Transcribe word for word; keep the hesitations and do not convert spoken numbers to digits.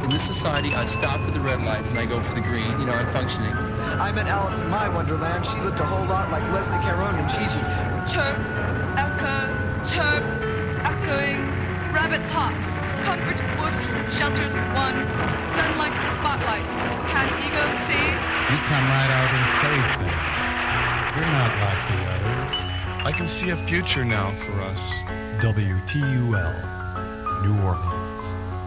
In this society, I stop for the red lights and I go for the green. You know, I'm functioning. I met Alice in my Wonderland. She looked a whole lot like Leslie Caron and Gigi. Chirp, echo, chirp, echoing. Rabbit hops, comfort woof, shelters one, sunlight spotlight. Can ego see? You come right out and say things. You're not like the others. I can see a future now for us. W T U L, New Orleans.